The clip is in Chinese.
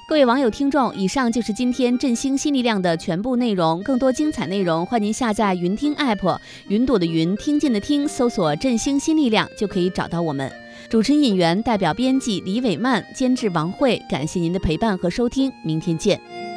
各位网友听众，以上就是今天振兴新力量的全部内容。更多精彩内容，欢迎下载云听 app， 云朵的云，听见的听，搜索振兴新力量就可以找到我们。主持人尹源，代表编辑李伟曼，监制王慧，感谢您的陪伴和收听，明天见。